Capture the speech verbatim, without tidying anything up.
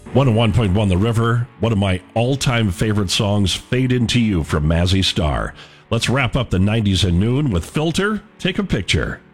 one oh one point one The River, one of my all-time favorite songs, Fade Into You from Mazzy Star. Let's wrap up the nineties at noon with Filter, Take a Picture.